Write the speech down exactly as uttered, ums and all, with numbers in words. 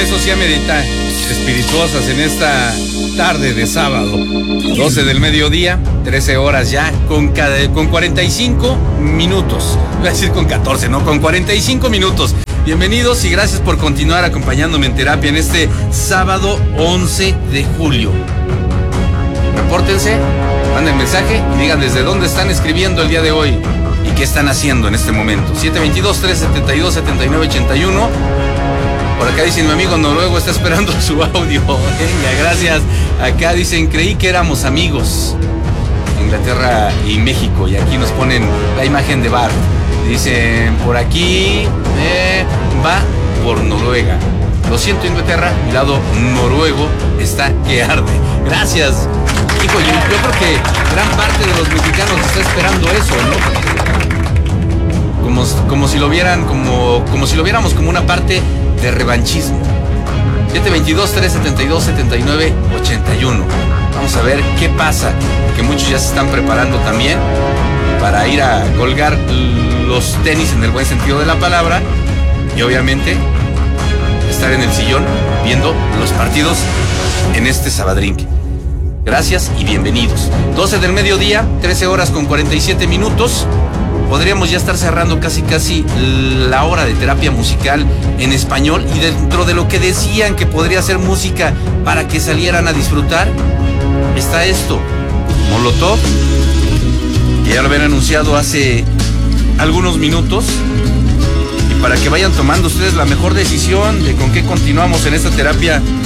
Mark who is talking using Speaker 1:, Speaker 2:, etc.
Speaker 1: eso sí amerita espirituosas en esta tarde de sábado. doce del mediodía, trece horas ya, con, cada, con cuarenta y cinco minutos. Voy a decir con catorce, no, con cuarenta y cinco minutos. Bienvenidos y gracias por continuar acompañándome en terapia en este sábado once de julio. Repórtense, manden mensaje y digan desde dónde están escribiendo el día de hoy y qué están haciendo en este momento. siete dos dos, tres siete dos, siete nueve ocho uno. Por acá dicen, mi amigo noruego está esperando su audio. Venga, gracias. Acá dicen, creí que éramos amigos. Inglaterra y México. Y aquí nos ponen la imagen de Bart. Dicen, por aquí eh, va por Noruega. Lo siento, Inglaterra, mi lado noruego está que arde. Gracias. Hijo, yo, yo creo que gran parte de los mexicanos está esperando eso, ¿no? Como, como si lo vieran, como, como si lo viéramos como una parte de revanchismo. siete dos dos, tres siete dos, siete nueve ocho uno. Vamos a ver qué pasa, que muchos ya se están preparando también para ir a colgar los tenis en el buen sentido de la palabra y obviamente estar en el sillón viendo los partidos en este Sabadrink. Gracias y bienvenidos. doce del mediodía, trece horas con cuarenta y siete minutos. Podríamos ya estar cerrando casi casi la hora de terapia musical en español, y dentro de lo que decían que podría ser música para que salieran a disfrutar, está esto, Molotov, que ya lo habían anunciado hace algunos minutos, y para que vayan tomando ustedes la mejor decisión de con qué continuamos en esta terapia